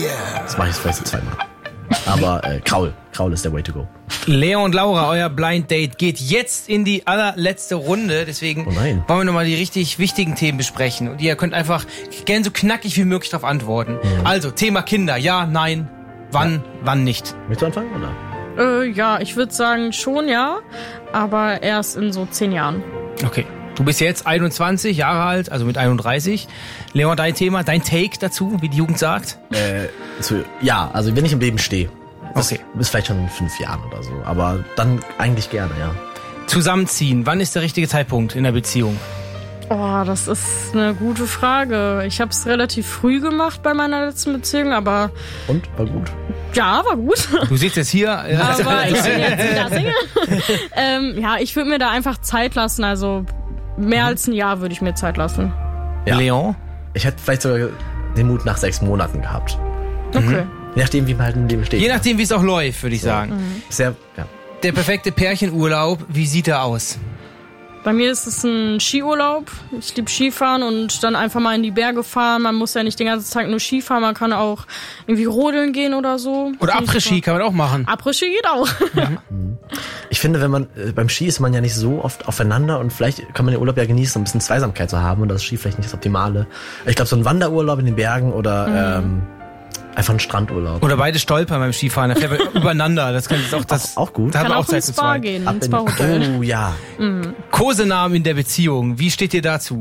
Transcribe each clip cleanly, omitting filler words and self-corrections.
Das mache ich vielleicht zweimal. Aber Kraul ist der Way to go. Leon und Laura, euer Blind Date geht jetzt in die allerletzte Runde. Deswegen wollen wir nochmal die richtig wichtigen Themen besprechen. Und ihr könnt einfach gerne so knackig wie möglich darauf antworten. Also, Thema Kinder. Ja, nein, wann nicht. Willst du anfangen, oder? Ja, ich würde sagen schon, ja. Aber erst in so 10 Jahren. Okay. Du bist jetzt 21 Jahre alt, also mit 31. Leon, dein Thema, dein Take dazu, wie die Jugend sagt? Ja, also wenn ich im Leben stehe. Okay. Bis vielleicht schon in 5 Jahren oder so. Aber dann eigentlich gerne, ja. Zusammenziehen, wann ist der richtige Zeitpunkt in der Beziehung? Oh, das ist eine gute Frage. Ich habe es relativ früh gemacht bei meiner letzten Beziehung, aber... Und? War gut? Ja, war gut. Du sitzt jetzt hier... Aber ich bin jetzt wieder Single. Ja, ich würde mir da einfach Zeit lassen. Also mehr als ein Jahr würde ich mir Zeit lassen. Ja. Leon? Ich hätte vielleicht sogar den Mut nach 6 Monaten gehabt. Okay. Je nachdem, wie man halt im Leben steht. Je nachdem, wie es auch läuft, würde ich sagen. Sehr, ja. Der perfekte Pärchenurlaub, wie sieht er aus? Bei mir ist es ein Skiurlaub. Ich liebe Skifahren und dann einfach mal in die Berge fahren. Man muss ja nicht den ganzen Tag nur Skifahren, man kann auch irgendwie rodeln gehen oder so. Oder Après-Ski kann man auch machen. Après-Ski geht auch. Ich finde, wenn man beim Ski ist man ja nicht so oft aufeinander und vielleicht kann man den Urlaub ja genießen, um ein bisschen Zweisamkeit zu haben und das Ski vielleicht nicht das Optimale. Ich glaube, so ein Wanderurlaub in den Bergen oder einfach ein Strandurlaub. Oder beide stolpern beim Skifahren, da fährt man übereinander. Das kann auch gut. Da haben Kann wir auch Zeit ins zu Spa zweit. gehen, ins Spa-Hotel. Oh ja. Kosenamen in der Beziehung, wie steht ihr dazu?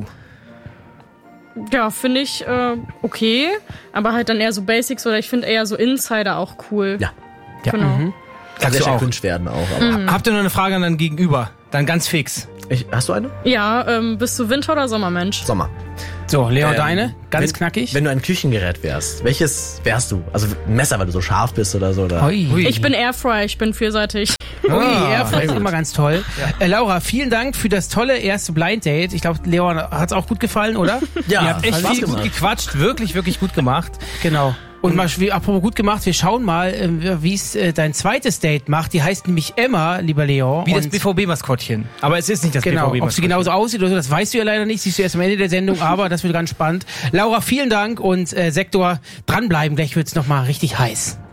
Ja, finde ich okay, aber halt dann eher so Basics oder ich finde eher so Insider auch cool. Ja. Genau. Kann Sagst sehr du auch. gewünscht werden auch. Aber Habt ihr noch eine Frage an dein Gegenüber? Dann ganz fix. hast du eine? Ja, bist du Winter- oder Sommermensch? Sommer. So, Leon, deine? Ganz knackig? Wenn du ein Küchengerät wärst, welches wärst du? Also ein Messer, weil du so scharf bist oder so? Oder? Ui. Ich bin Airfryer, ich bin vielseitig. Ui, Airfryer ist immer ganz toll. Laura, vielen Dank für das tolle erste Blind Date. Ich glaube, Leon hat's auch gut gefallen, oder? Ja, Ihr habt echt Spaß viel gut gemacht. gequatscht. Wirklich, wirklich gut gemacht. Genau. Und mal, apropos gut gemacht, wir schauen mal, wie es dein zweites Date macht. Die heißt nämlich Emma, lieber Leon. Wie das BVB-Maskottchen. Aber es ist nicht das BVB-Maskottchen. Ob sie genauso aussieht oder so, das weißt du ja leider nicht. Siehst du erst am Ende der Sendung, aber das wird ganz spannend. Laura, vielen Dank und Sektor, dranbleiben. Gleich wird's nochmal richtig heiß.